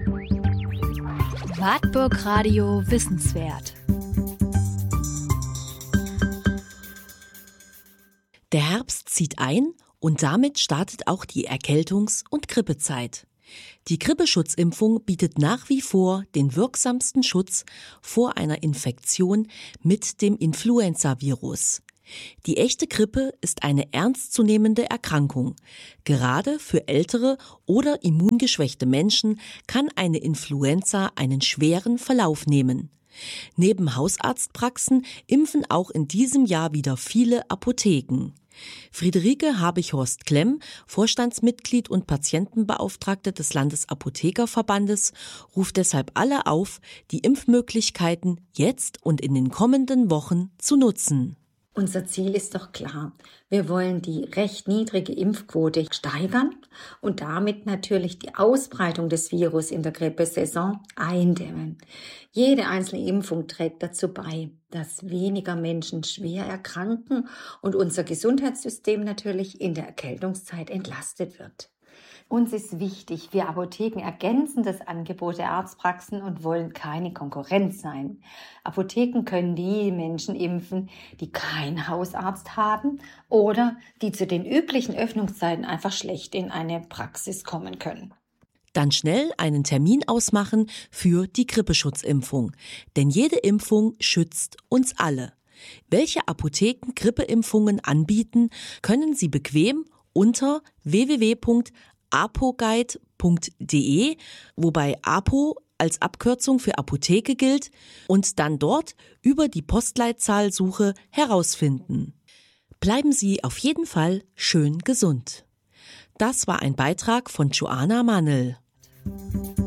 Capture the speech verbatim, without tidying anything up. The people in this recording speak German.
Wartburg Radio Wissenswert. Der Herbst zieht ein und damit startet auch die Erkältungs- und Grippezeit. Die Grippeschutzimpfung bietet nach wie vor den wirksamsten Schutz vor einer Infektion mit dem Influenza-Virus. Die echte Grippe ist eine ernstzunehmende Erkrankung. Gerade für ältere oder immungeschwächte Menschen kann eine Influenza einen schweren Verlauf nehmen. Neben Hausarztpraxen impfen auch in diesem Jahr wieder viele Apotheken. Friederike Habichhorst-Klemm, Vorstandsmitglied und Patientenbeauftragte des Landesapothekerverbandes, ruft deshalb alle auf, die Impfmöglichkeiten jetzt und in den kommenden Wochen zu nutzen. Unser Ziel ist doch klar. Wir wollen die recht niedrige Impfquote steigern und damit natürlich die Ausbreitung des Virus in der Grippesaison eindämmen. Jede einzelne Impfung trägt dazu bei, dass weniger Menschen schwer erkranken und unser Gesundheitssystem natürlich in der Erkältungszeit entlastet wird. Uns ist wichtig, wir Apotheken ergänzen das Angebot der Arztpraxen und wollen keine Konkurrenz sein. Apotheken können die Menschen impfen, die keinen Hausarzt haben oder die zu den üblichen Öffnungszeiten einfach schlecht in eine Praxis kommen können. Dann schnell einen Termin ausmachen für die Grippeschutzimpfung. Denn jede Impfung schützt uns alle. Welche Apotheken Grippeimpfungen anbieten, können Sie bequem unter w w w punkt apoguide punkt de, wobei Apo als Abkürzung für Apotheke gilt, und dann dort über die Postleitzahlsuche herausfinden. Bleiben Sie auf jeden Fall schön gesund. Das war ein Beitrag von Joanna Mannel.